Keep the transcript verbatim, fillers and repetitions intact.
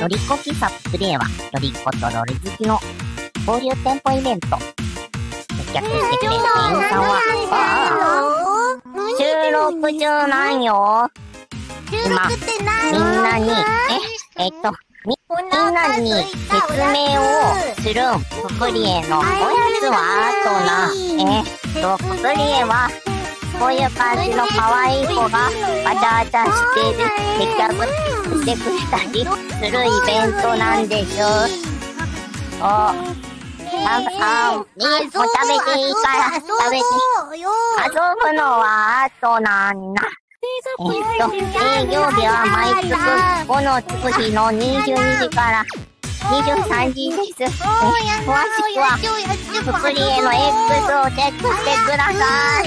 ロリコ喫茶プレイは、ロリコとロリ好きの交流店舗イベント。接客してくれる店員さんは、ああ、収録中なんよ。今、みんなに、え、えっと、み、みんなに説明をするププリエのおやつはあとな、えっと、ププリエは、こういう感じの可愛い子がわちゃわちゃしてる接客してくれたりするイベントなんでしょ。そう。なんか、あ、み、もう食べていいから、食べて。遊ぶのはあとなんだ。えっと、営業日は毎月ごのつく日のにじゅうにじからにじゅうさんじです。詳しくは、ププリエの X をチェックしてください。